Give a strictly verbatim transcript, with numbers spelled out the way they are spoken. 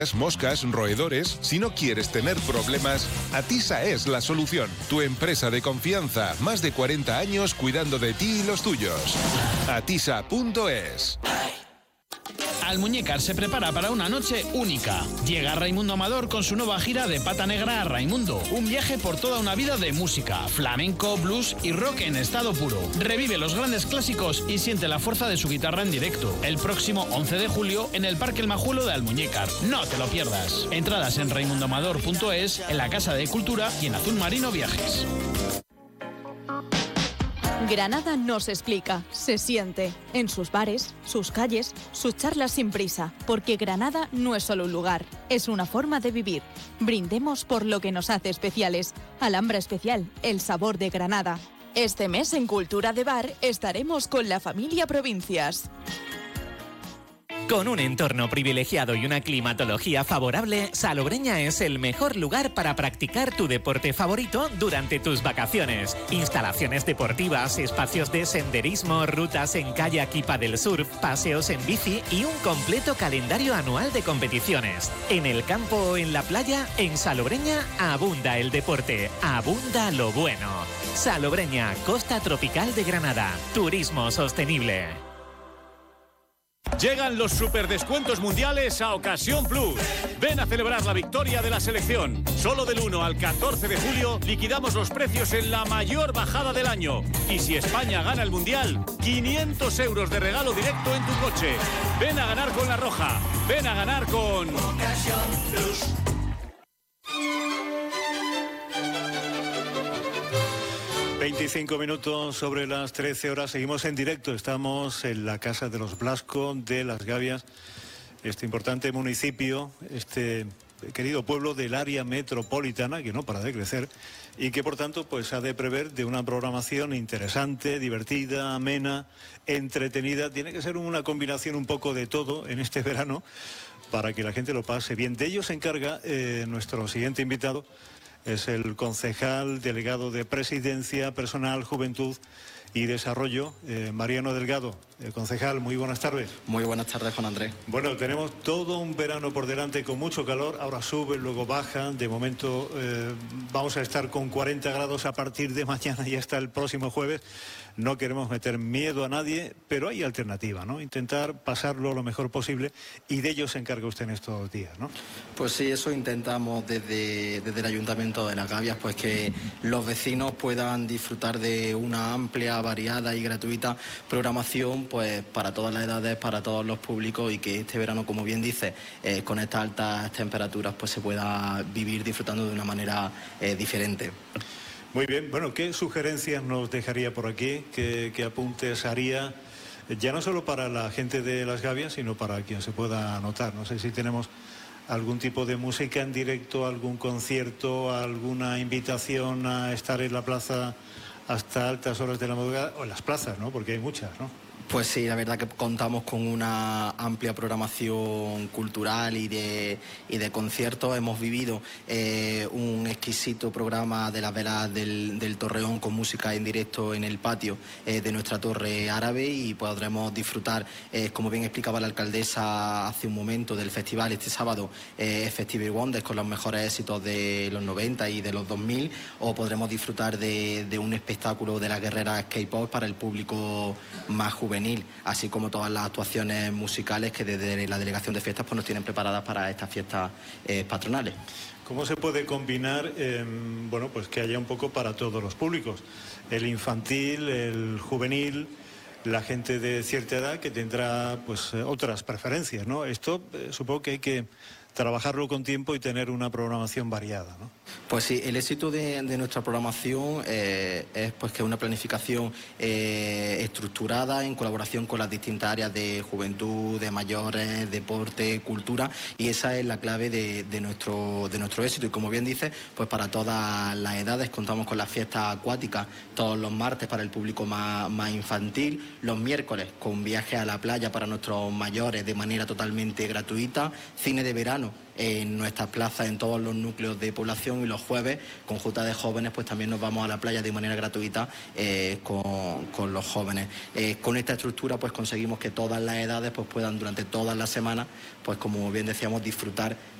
moscas, roedores. Si no quieres tener problemas, Atisa es la solución. Tu empresa de confianza, más de cuarenta años cuidando de ti y los tuyos. Atisa punto es. Almuñécar se prepara para una noche única. Llega Raimundo Amador con su nueva gira de Pata Negra a Raimundo. Un viaje por toda una vida de música, flamenco, blues y rock en estado puro. Revive los grandes clásicos y siente la fuerza de su guitarra en directo. El próximo once de julio en el Parque El Majuelo de Almuñécar. No te lo pierdas. Entradas en raimundo amador punto es, en la Casa de Cultura y en Azul Marino Viajes. Granada no se explica, se siente. En sus bares, sus calles, sus charlas sin prisa. Porque Granada no es solo un lugar, es una forma de vivir. Brindemos por lo que nos hace especiales. Alhambra Especial, el sabor de Granada. Este mes en Cultura de Bar estaremos con la familia Provincias. Con un entorno privilegiado y una climatología favorable, Salobreña es el mejor lugar para practicar tu deporte favorito durante tus vacaciones. Instalaciones deportivas, espacios de senderismo, rutas en kayak y paddle surf, paseos en bici y un completo calendario anual de competiciones. En el campo o en la playa, en Salobreña abunda el deporte, abunda lo bueno. Salobreña, costa tropical de Granada. Turismo sostenible. Llegan los superdescuentos mundiales a Ocasión Plus. Ven a celebrar la victoria de la selección. Solo del uno al catorce de julio liquidamos los precios en la mayor bajada del año. Y si España gana el mundial, quinientos euros de regalo directo en tu coche. Ven a ganar con La Roja. Ven a ganar con Ocasión Plus. veinticinco minutos sobre las trece horas, seguimos en directo, estamos en la Casa de los Blasco de Las Gavias, este importante municipio, este querido pueblo del área metropolitana que no para de crecer y que por tanto pues ha de prever de una programación interesante, divertida, amena, entretenida. Tiene que ser una combinación un poco de todo en este verano para que la gente lo pase bien. De ello se encarga eh, nuestro siguiente invitado. Es el concejal delegado de Presidencia, Personal, Juventud y Desarrollo, eh, Mariano Delgado. Eh, concejal, muy buenas tardes. Muy buenas tardes, Juan Andrés. Bueno, tenemos todo un verano por delante con mucho calor, ahora sube, luego baja. De momento eh, vamos a estar con cuarenta grados a partir de mañana y hasta el próximo jueves. No queremos meter miedo a nadie, pero hay alternativa, ¿no? Intentar pasarlo lo mejor posible y de ello se encarga usted en estos días, ¿no? Pues sí, eso intentamos desde, desde el Ayuntamiento de Las Gavias, pues que los vecinos puedan disfrutar de una amplia, variada y gratuita programación, pues para todas las edades, para todos los públicos y que este verano, como bien dice, eh, con estas altas temperaturas, pues se pueda vivir disfrutando de una manera eh, diferente. Muy bien, bueno, ¿qué sugerencias nos dejaría por aquí? ¿Qué, qué apuntes haría? Ya no solo para la gente de Las Gavias, sino para quien se pueda anotar. No sé si tenemos algún tipo de música en directo, algún concierto, alguna invitación a estar en la plaza hasta altas horas de la madrugada, o en las plazas, ¿no? Porque hay muchas, ¿no? Pues sí, la verdad que contamos con una amplia programación cultural y de, y de conciertos. Hemos vivido eh, un exquisito programa de las velas del, del Torreón con música en directo en el patio eh, de nuestra torre árabe y podremos disfrutar, eh, como bien explicaba la alcaldesa hace un momento, del festival este sábado, eh, Festival Wonders, con los mejores éxitos de los noventa y de los dos mil, o podremos disfrutar de, de un espectáculo de las guerreras K-pop para el público más juvenil, así como todas las actuaciones musicales que desde la Delegación de Fiestas pues nos tienen preparadas para estas fiestas eh, patronales. ¿Cómo se puede combinar, eh, bueno, pues que haya un poco para todos los públicos? El infantil, el juvenil, la gente de cierta edad que tendrá pues otras preferencias, ¿no? Esto eh, supongo que hay que trabajarlo con tiempo y tener una programación variada, ¿no? Pues sí, el éxito de, de nuestra programación eh, es pues que una planificación eh, estructurada en colaboración con las distintas áreas de juventud, de mayores, deporte, cultura, y esa es la clave de, de nuestro de nuestro éxito. Y como bien dice, pues para todas las edades contamos con las fiestas acuáticas todos los martes para el público más, más infantil, los miércoles con viajes a la playa para nuestros mayores de manera totalmente gratuita, cine de verano verano en nuestras plazas, en todos los núcleos de población, y los jueves con Junta de Jóvenes pues también nos vamos a la playa de manera gratuita eh, con, con los jóvenes. Eh, con esta estructura pues conseguimos que todas las edades pues puedan durante todas las semanas, pues como bien decíamos, disfrutar